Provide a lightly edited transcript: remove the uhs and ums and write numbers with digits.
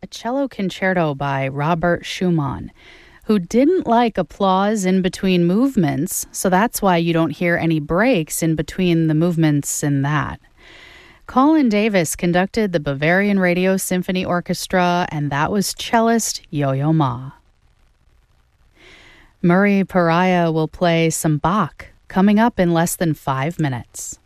Cello Concerto by Robert Schumann, who didn't like applause in between movements, so that's why you don't hear any breaks in between the movements in that. Colin Davis conducted the Bavarian Radio Symphony Orchestra, and that was cellist Yo-Yo Ma. Murray Pariah will play some Bach coming up in less than 5 minutes.